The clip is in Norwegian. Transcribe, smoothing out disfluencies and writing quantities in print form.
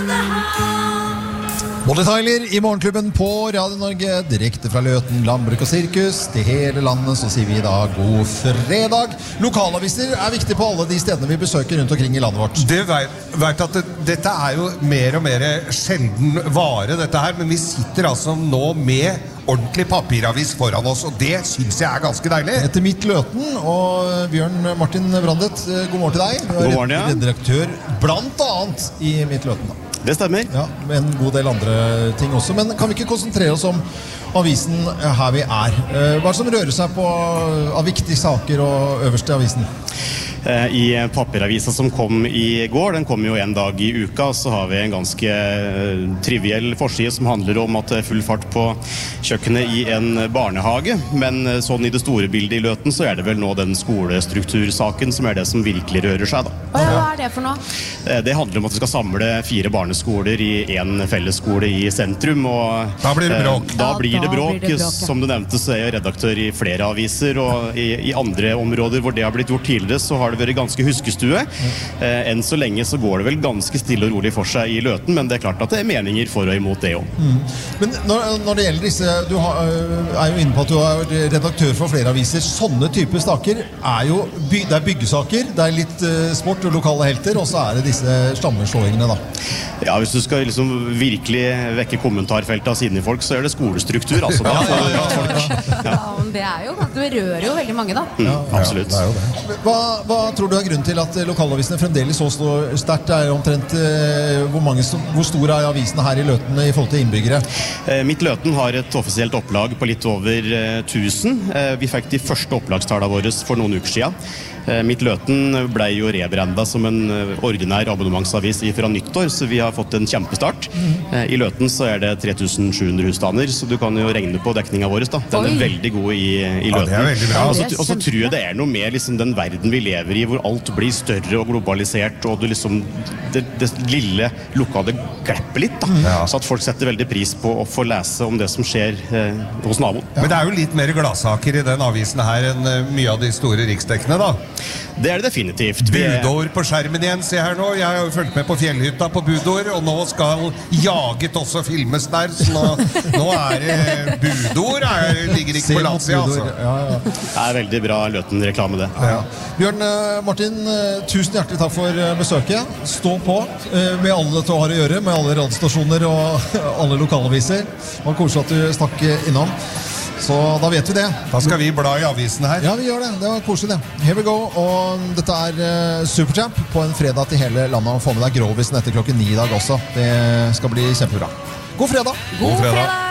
Molly Tyler I Morgenklubben på Radio Norge, direkte fra Løten, landbruk og sirkus. Til hele landet så sier vi I dag god fredag. Lokalaviser viktig på alle de stedene vi besøker rundt omkring I landet vårt. Du vet at dette jo mer og mer sjelden vare, dette her, men vi sitter altså nå med ordentlig papiravis foran oss, og det synes jeg ganske deilig. Etter mitt Løten, og Bjørn Martin Brandet, god morgen til deg. God morgen, ja. Redaktør blant annet I mitt Løten da. Det stemmer. Ja, med en god del andre ting også. Men kan vi ikke konsentrere oss om avisen her vi Hva som rører seg på av viktige saker og øverste avisen? I papiravisa som kom I går, den kom jo en dag I uka, så har vi en ganske triviell forside som handler om at det full fart på kjøkkenet I en barnehage, men sånn I det store bildet I Løten så det vel nå den skolestruktursaken som det som virkelig rører seg da. Hva det for noe? Det handler om at vi skal samle 4 barneskoler I en fellesskole I sentrum, og da blir det bråk. Da blir det bråk. Som du nevnte så jeg redaktør I flere aviser, og I andre områder hvor det har blitt gjort tidligere så har det vært ganske huskestue. Enn så lenge så går det vel ganske stille og rolig for seg I Løten, men det klart at det meninger for og imot det også. Men når det gjelder disse, du jo inne på at du redaktør for flere aviser, sånne typer saker jo, det byggesaker, det litt sport og lokale helter, og så det disse stammeslåingene da. Ja, hvis du skal liksom virkelig vekke kommentarfeltet av sine folk, så det skolestruktur, altså da. Ja, men det jo, det rører jo veldig mange da. Absolutt. Ja, det Hva tror du grunnen til at lokalavisene fremdeles så står sterkt? Omtrent hvor stor avisen her I Løten I forhold til innbyggere? Mitt Løten har et offisielt opplag på litt over 1000. Vi fikk de første opplagstallene våre for noen uker siden. Mitt Løten ble jo rebrandet som en ordinær abonnementsavis fra nyttår, så vi har fått en kjempestart. I Løten så det 3700 husstander, så du kan jo regne på dekningen vår da. Den veldig god I Løten. Ja, det veldig bra. Og så tror jeg det noe med liksom, den verden vi lever I, hvor alt blir større og globalisert, og du liksom, det lille lokale glepper litt da. Så at folk setter veldig pris på å få lese om det som skjer hos naboen. Men det jo litt mer gladsaker I den avisen her enn mye av de store riksdekkene da. Det det definitivt. Budår på skjermen igjen, se her nå. Jeg har jo følt med på Fjellhytta på Budår, og nå skal Jaget også filmes der, så nå det Budår, ligger ikke på landsida, altså. Ja. Det veldig bra Løten-reklame, det. Ja. Bjørn Martin, tusen hjertelig takk for besøket. Stå på med alle dette har å gjøre, med alle radiostasjoner og alle lokalaviser. Det var koselig at du stakk innom. Så da vet vi det. Da skal vi bla I avisen her. Ja, vi gjør det. Det var koselig det. Here we go. Og dette Superchamp på en fredag til hele landet. Og få med deg Grovisen etter klokken 9 I dag også. Det skal bli kjempebra. God fredag! God fredag!